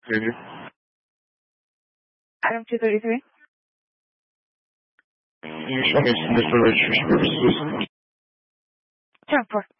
Continue. Item 233. Can you show me some information for services? Turn 4.